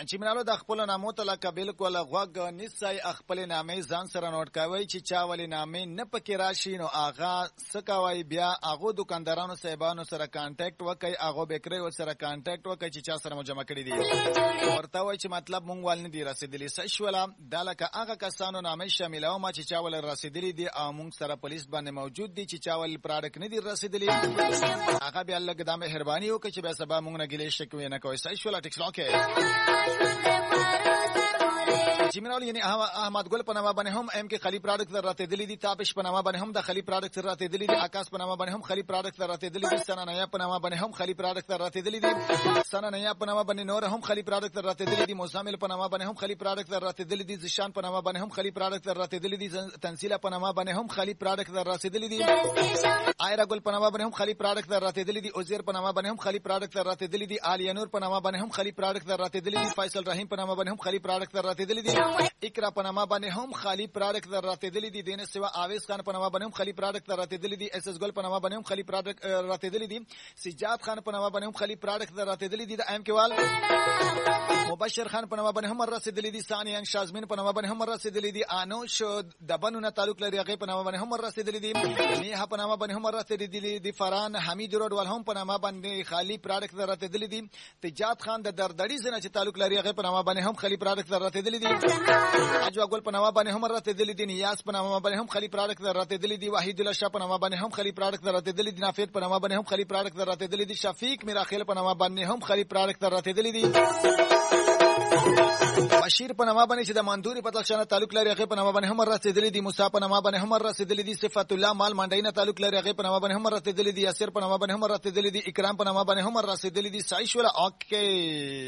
چې منالو د خپل نامو ته لکه بالکل غوږ نیسئ خپل نامې ځان سره نوٹ کوئ چې چا ولې نامې نه پکې راشي نو هغه څه کوئ بیا هغو دکاندارانو صاحبانو سره کانټیکټ وکئ هغو بیکریو سره کانټیکټ وکئ چې چا سره مو جمع کړي دي ورته وایئ چې مطلب مونږ ول نه دي رسېدلي صحیح شوله دا لکه هغه کسانو نامې شاملومه چې چا ول رسېدلي دي او مونږ سره په لیست باندې موجود دي چې چا ول پراډکټ نه دي رسېدلي هغه بیا لږ دا مهرباني وکړئ چې بیا سبا مونږ نه ګیلې شکوې نه کوئ صحیح شوله ټیکس اوکې جیمناول یعنی احمد ګل په نامه باندې هم ام کې خلی پروډکټ راته دلی دي تابش په نامه باندې هم د خلی پروډکټ راته دلی دي آکاش په نامه باندې هم خلی پروډکټ راته دلی دي سنا نیا په نامه باندې هم خلی پروډکټ راته دلی دي سنا نیا په نامه باندې نور هم خلی پروډکټ راته دلی دي مزامل په نامه باندې هم خلی پروډکټ راته دلی دي زشان په نامه باندې هم خلی پروډکټ راته دلی دي تنسیلا په نامه باندې هم خلی پروډکټ راته دلی دي آیرا ګل په نامه باندې هم خلی پروډکټ راته دلی دي اوزیر په نامه باندې هم خلی پروډکټ راته دلی دي عالیه نور په نامه باندې هم خلی پروډکټ راته دلی دي فیصل رحیم په نامه باندې هم خلی پروډکټ راته دلی دي اقرا په نامه باندې هم خالی پروډکټ راته دلی دي دینه سوا اویس خان په نامه باندې هم خالی پروډکټ راته دلی دي اس اس ګل په نامه باندې هم خالی پروډکټ راته دلی دي سجاد خان په نامه باندې هم خالی پروډکټ راته دلی دي د ام کېوال مبشر خان په نامه باندې هم رسیدلی دي ثانیه شازمین په نامه باندې هم رسیدلی دي انوش د بنونه تعلق لري هغه په نامه باندې هم رسیدلی دي نیه په نامه باندې هم رسیدلی دي فران حمید روډ ول هم په نامه باندې خالی پروډکټ راته دلی دي تجاد خان د دردړي زنه چې تعلق لري هغه په نامه باندې هم خالی پروډکټ راته دلی دي اجوا ګل په نامه باندې هم راته دلی دي نیاز په نامه باندې هم خالی پروډکټ راته دلی دي وحید الله شاه په نامه باندې هم خالی پروډکټ راته دلی دي نافید په نامه باندې هم خالی پروډکټ راته دلی دي شفیق میراخیل په نامه باندې هم خالی پروډکټ راته دلی دي بشیر په نامه باندې چې د مندوري په تلشنه تعلق لري هغه په نامه باندې هم رسیدلی دي موسی په نامه باندې هم رسیدلی دي صفات الله مال منډینه تعلق لري هغه په نامه باندې هم رسیدلی دي یاسر په نامه باندې هم رسیدلی دي اکرام په نامه باندې هم رسیدلی دي صحیح شولا اوکې